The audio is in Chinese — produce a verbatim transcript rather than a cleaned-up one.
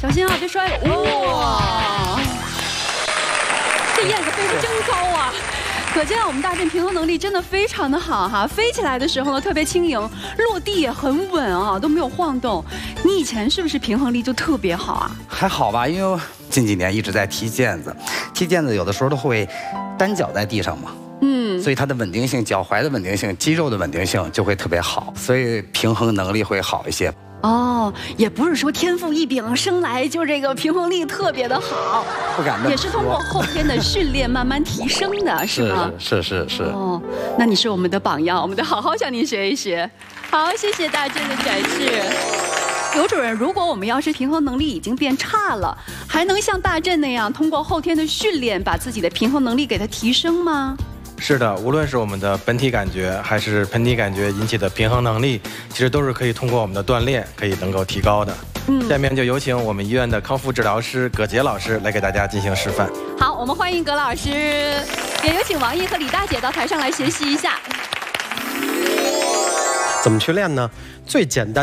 小心啊，别摔了！哇，这燕子飞得真高啊！可见我们大振平衡能力真的非常的好哈，飞起来的时候呢特别轻盈，落地也很稳啊，都没有晃动。你以前是不是平衡力就特别好啊？ 还好吧，因为近几年一直在踢毽子，踢毽子有的时候都会单脚在地上嘛。嗯，所以它的稳定性、脚踝的稳定性、肌肉的稳定性就会特别好，所以平衡能力会好一些。 哦，也不是说天赋异禀，生来就这个平衡力特别的好， 不敢这么说， 也是通过后天的训练慢慢提升的，是吗？ 是是是是。 哦，那你是我们的榜样，我们得好好向您学一学。好，谢谢大振的展示。刘主任，如果我们要是平衡能力已经变差了，还能像大振那样通过后天的训练，把自己的平衡能力给它提升吗？ 是的，无论是我们的本体感觉还是盆底感觉引起的平衡能力，其实都是可以通过我们的锻炼可以能够提高的。嗯，下面就有请我们医院的康复治疗师葛杰老师来给大家进行示范。 好，我们欢迎葛老师，也有请王毅和李大姐到台上来学习一下。 怎么去练呢？最简单